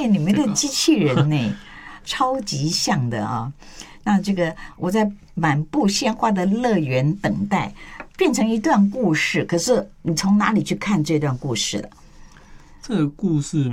对，你们的机器人呢，超级像的啊。那这个我在满布鲜花的乐园等待，变成一段故事。可是你从哪里去看这段故事的？ 这个故事，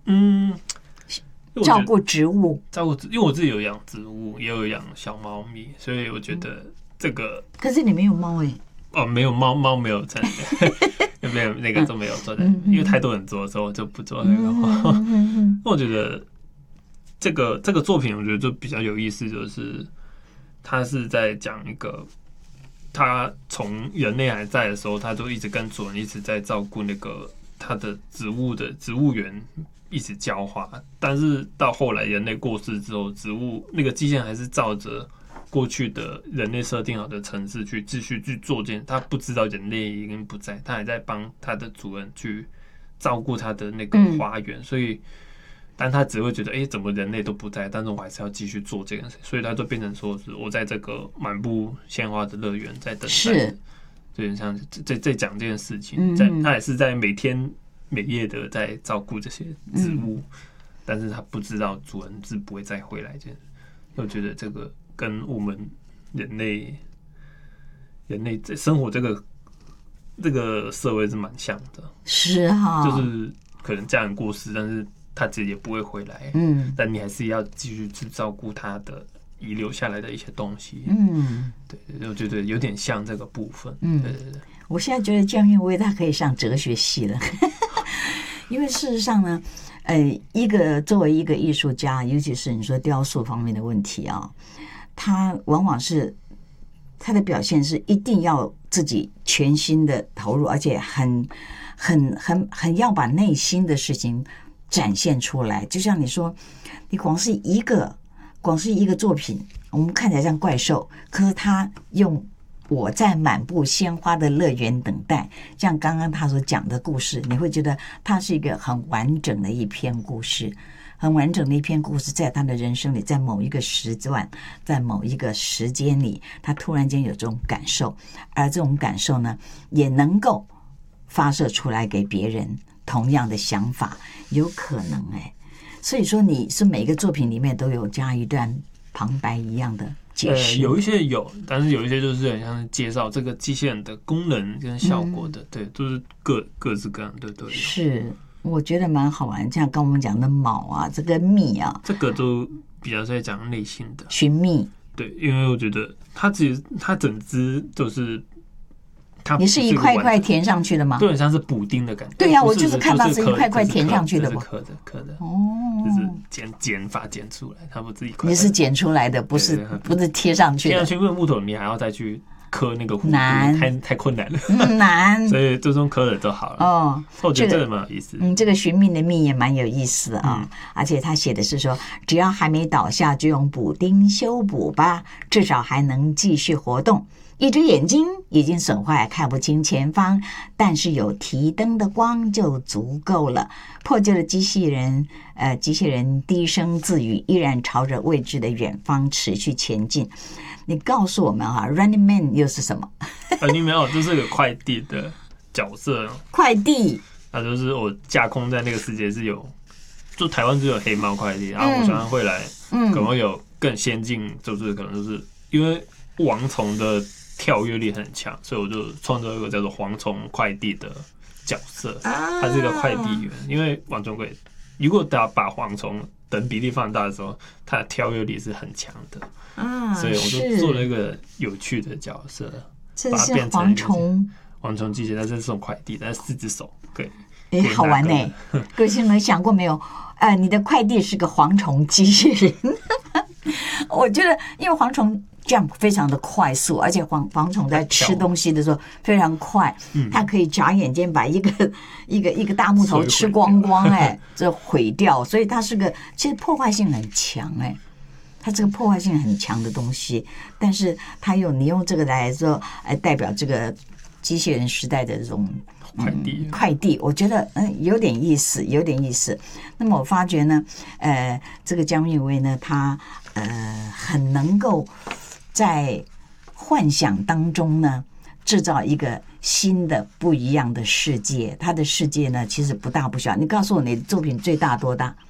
照顾植物， 因为我自己有养植物，也有养小猫咪，所以我觉得这个。 可是你没有猫哎。 哦，没有猫没有在，没有那个都没有做在，因为太多人做的时候我就不做那个。那我觉得这个作品，我觉得就比较有意思，就是他是在讲一个，他从人类还在的时候，他就一直跟主人一直在照顾那个他的植物园，一直浇花。但是到后来人类过世之后，植物那个机器人还是照着过去的人类设定好的程式去继续去做件，他不知道人类已经不在，他还在帮他的主人去照顾他的那个花园，所以但他只会觉得，怎么人类都不在，但是我还是要继续做这件事，所以他就变成说是我在这个满布鲜花的乐园在等待， 是， 有点像在讲这件事情，他也是在每天每夜的在照顾这些植物，但是他不知道主人是不会再回来这样，我觉得这个跟我们人类在生活这个社会是蛮像的， 是哈， 就是可能家人过世，但是他自己也不会回来，但你还是要继续去照顾他的遗留下来的一些东西，对，我觉得有点像这个部分，对。 我现在觉得江韵威他可以上哲学系了，因为事实上呢，作为一个艺术家，尤其是你说雕塑方面的问题啊，他往往是他的表现是一定要自己全心的投入，而且很要把内心的事情展现出来。就像你说，你光是一个作品，我们看起来像怪兽，可是他用我在满布鲜花的乐园等待，像刚刚他所讲的故事，你会觉得它是一个很完整的一篇故事，很完整的一篇故事，在他的人生里，在某一个时段，在某一个时间里，他突然间有这种感受，而这种感受呢，也能够发射出来给别人同样的想法，有可能所以说你是每个作品里面都有加一段旁白一样的解释， 有一些有，但是有一些就是很像是介绍这个机器人的功能跟效果的，对，都是各自各样的都有。 是，我觉得蛮好玩，像刚我们讲的卯啊，这个蜜啊， 这个都比较在讲内心的寻觅。 对，因为我觉得它整只都是。 你是一块块填上去的吗？ 对，像是补丁的感觉。 对呀，我就是看到是一块块填上去的。 刻的哦，就是剪法剪出来，它不是一块。 你是剪出来的，不是贴上去的。 贴上去因为木头，你还要再去刻那个弧度，太困难了， 难。 所以就用刻的就好了。哦，我觉得这个蛮有意思。 这个寻觅的觅也蛮有意思的啊，而且他写的是说，只要还没倒下，就用补丁修补吧，至少还能继续活动。一只眼睛已经损坏，看不清前方，但是有提灯的光就足够了。破旧的机器人低声自语，依然朝着未知的远方持续前进。你告诉我们Running Man 又是什么 ？Running Man 这是个快递的角色， 快递， 那就是我架空在那个世界是有，就台湾只有黑猫快递，然后我想会来，可能会有更先进，就是可能就是因为王虫的跳跃力很强，所以我就创造一个叫做蝗虫快递的角色，他是一个快递员。因为蝗虫会，如果把蝗虫等比例放大的时候，它的跳跃力是很强的，所以我就做了一个有趣的角色， 把它变成蝗虫机器人，但是这种快递，但是4只手，对， 好玩呢。各位听众想过没有？你的快递是个蝗虫机器人，我觉得因为蝗虫jump 非常的快速，而且蝗虫在吃东西的时候非常快，它可以眨眼间把一个大木头吃光光，这毁掉，所以它是个其实破坏性很强，它这个破坏性很强的东西，但是你用这个来说代表这个机器人时代的这种快递，我觉得有点意思。那么我发觉呢，这个江韵威呢，他很能够在幻想当中呢，制造一个新的不一样的世界。他的世界呢，其实不大不小。你告诉我，你的作品最大多大？